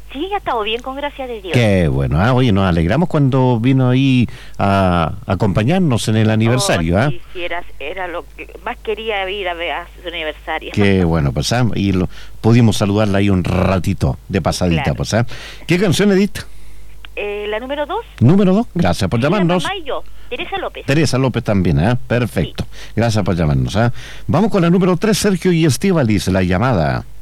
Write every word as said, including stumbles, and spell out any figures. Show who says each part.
Speaker 1: Sí, ha estado bien, con gracias de Dios.
Speaker 2: Qué bueno, ¿ah? Oye, nos alegramos cuando vino ahí a acompañarnos en el aniversario,
Speaker 1: oh,
Speaker 2: ¿ah?
Speaker 1: sí, sí, era, era lo que más quería ir a ver a su aniversario.
Speaker 2: Qué bueno, pues, ¿ah? Y lo, pudimos saludarla ahí un ratito, de pasadita,
Speaker 1: Claro.
Speaker 2: pues, ¿ah? ¿Qué canción, Edith?
Speaker 1: Eh, la número dos.
Speaker 2: Número dos, gracias por
Speaker 1: Sí, la
Speaker 2: llamarnos.
Speaker 1: mamá y yo, Teresa López.
Speaker 2: Teresa López también, ¿eh? Perfecto. Gracias por llamarnos, ¿eh? Vamos con la número tres, Sergio y Estíbaliz, La Llamada.